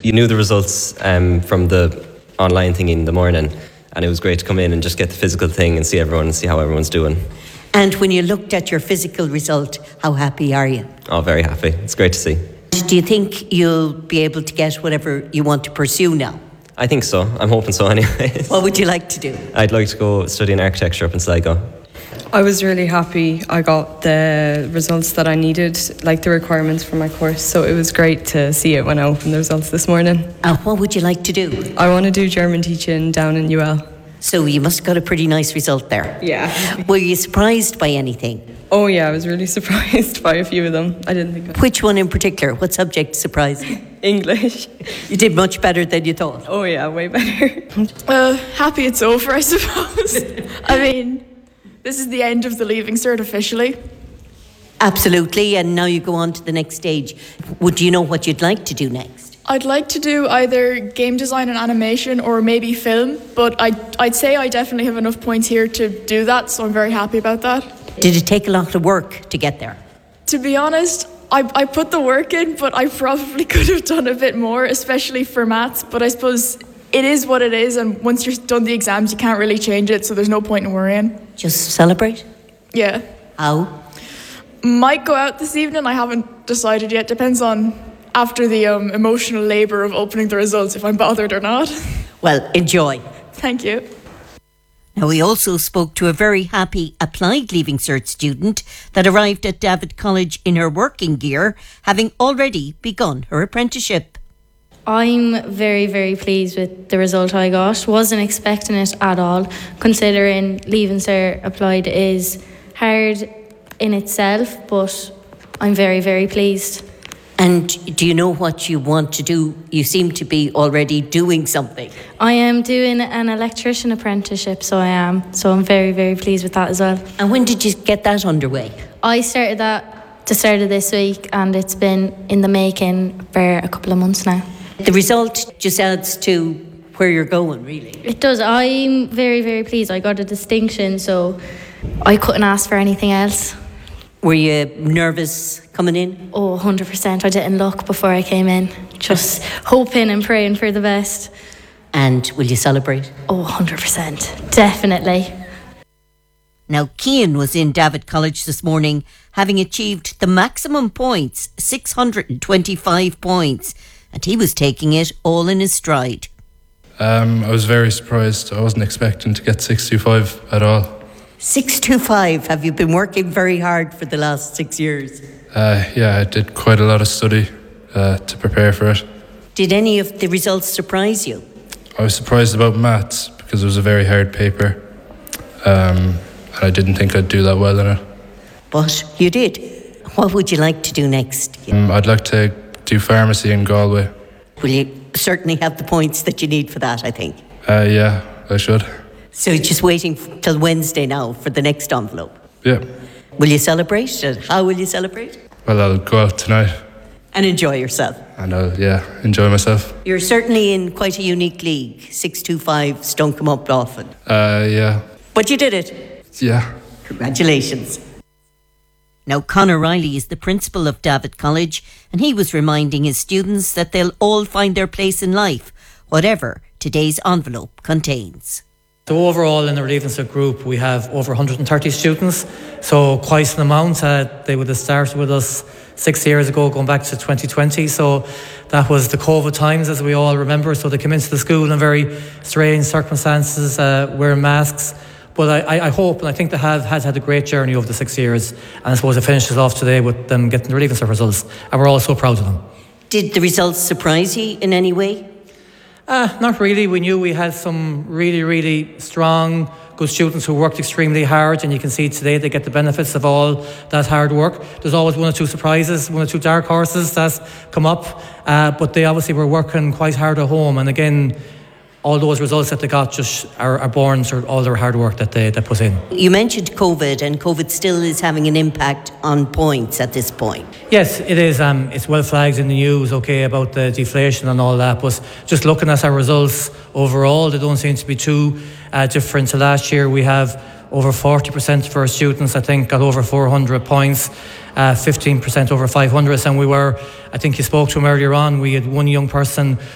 You knew the results from the online thing in the morning, and it was great to come in and just get the physical thing and see everyone and see how everyone's doing. And when you looked at your physical result, how happy are you? Oh, very happy. It's great to see. Do you think you'll be able to get whatever you want to pursue now? I think so. I'm hoping so anyway. What would you like to do? I'd like to go studying architecture up in Sligo. I was really happy I got the results that I needed, like the requirements for my course, so it was great to see it when I opened the results this morning. And what would you like to do? I want to do German teaching down in UL. So you must have got a pretty nice result there. Yeah. Were you surprised by anything? Oh yeah, I was really surprised by a few of them. I didn't think Which one in particular? What subject surprised you? English. You did much better than you thought. Oh yeah, way better. Happy it's over, I suppose. I mean, this is the end of the Leaving Cert officially. Absolutely, and now you go on to the next stage. Would you know what you'd like to do next? I'd like to do either game design and animation or maybe film, but I'd say I definitely have enough points here to do that, so I'm very happy about that. Did it take a lot of work to get there? To be honest, I put the work in, but I probably could have done a bit more, especially for maths, but I suppose it is what it is, and once you're done the exams, you can't really change it, so there's no point in worrying. Just celebrate? Yeah. How? Might go out this evening, I haven't decided yet, depends on after the emotional labour of opening the results, if I'm bothered or not. Well, enjoy. Thank you. Now, we also spoke to a very happy applied Leaving Cert student that arrived at David College in her working gear, having already begun her apprenticeship. I'm very, very pleased with the result I got. Wasn't expecting it at all, considering Leaving Cert applied is hard in itself, but I'm very, very pleased. And do you know what you want to do? You seem to be already doing something. I am doing an electrician apprenticeship, so I am. So I'm very, very pleased with that as well. And when did you get that underway? I started that the start of this week, and it's been in the making for a couple of months now. The result just adds to where you're going, really. It does. I'm very, very pleased. I got a distinction, so I couldn't ask for anything else. Were you nervous coming in? Oh, 100%. I didn't look before I came in. Just hoping and praying for the best. And will you celebrate? Oh, 100%. Definitely. Now, Cian was in David College this morning, having achieved the maximum points, 625 points, and he was taking it all in his stride. I was very surprised. I wasn't expecting to get 625 at all. 625. Have you been working very hard for the last 6 years? Yeah, I did quite a lot of study to prepare for it. Did any of the results surprise you? I was surprised about maths because it was a very hard paper, and I didn't think I'd do that well in it. But you did. What would you like to do next? I'd like to do pharmacy in Galway. Will you certainly have the points that you need for that, I think? Yeah, I should. So you're just waiting till Wednesday now for the next envelope? Yeah. Will you celebrate? And how will you celebrate? Well, I'll go out tonight. And enjoy yourself. And I'll, enjoy myself. You're certainly in quite a unique league. 625s don't come up often. Yeah. But you did it. Yeah. Congratulations. Now, Conor Riley is the principal of David College, and he was reminding his students that they'll all find their place in life, whatever today's envelope contains. So overall in the Leaving Cert group we have over 130 students, so quite an amount. They would have started with us 6 years ago, going back to 2020, so that was the COVID times, as we all remember. So they came into the school in very strange circumstances, wearing masks. But I hope and I think they has had a great journey over the 6 years, and I suppose it finishes off today with them getting the Leaving Cert results, and we're all so proud of them. Did the results surprise you in any way? Not really. We knew we had some really, really strong, good students who worked extremely hard, and you can see today they get the benefits of all that hard work. There's always one or two surprises, one or two dark horses that come up, but they obviously were working quite hard at home, and again, all those results that they got just are born through all their hard work that they put in. You mentioned COVID, and COVID still is having an impact on points at this point. Yes, it is. It's well flagged in the news, about the deflation and all that, but just looking at our results overall, they don't seem to be too different to last year. We have over 40% of our students, I think, got over 400 points, 15% over 500, and we were, I think you spoke to him earlier on, we had one young person